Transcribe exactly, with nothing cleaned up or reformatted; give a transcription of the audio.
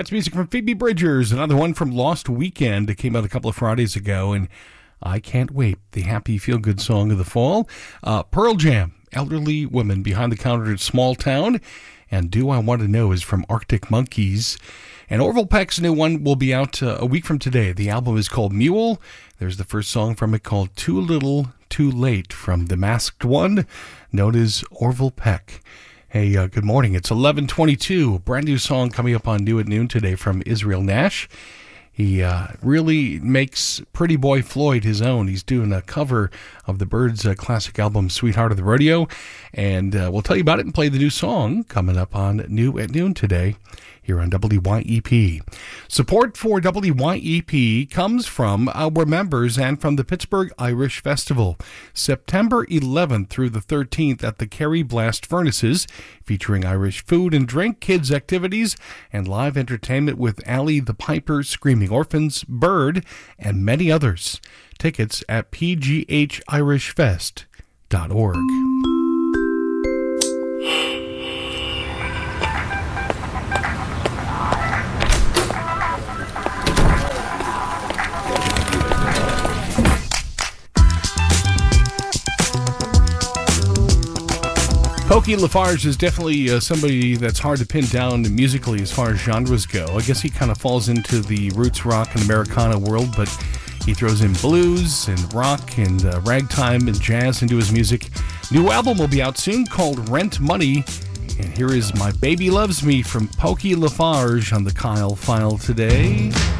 That's music from Phoebe Bridgers, another one from Lost Weekend. It came out a couple of Fridays ago, and I can't wait. The happy, feel-good song of the fall. Uh, Pearl Jam, Elderly Woman Behind the Counter at Small Town. And Do I Want to Know is from Arctic Monkeys. And Orville Peck's new one will be out uh, a week from today. The album is called Mule. There's the first song from it called Too Little, Too Late from The Masked One, known as Orville Peck. Hey, uh, good morning. It's eleven twenty-two. Brand new song coming up on New at Noon today from Israel Nash. He uh, really makes Pretty Boy Floyd his own. He's doing a cover of the Byrds' uh, classic album, Sweetheart of the Rodeo. And uh, we'll tell you about it and play the new song coming up on New at Noon today here on W Y E P. Support for W Y E P comes from our members and from the Pittsburgh Irish Festival. September eleventh through the thirteenth at the Kerry Blast Furnaces, featuring Irish food and drink, kids' activities, and live entertainment with Allie the Piper, Screaming Orphans, Bird, and many others. Tickets at p g h irish fest dot org. Pokey LaFarge is definitely uh, somebody that's hard to pin down musically as far as genres go. I guess he kind of falls into the roots rock and Americana world, but he throws in blues and rock and uh, ragtime and jazz into his music. New album will be out soon called Rent Money. And here is My Baby Loves Me from Pokey LaFarge on the Kyle File today.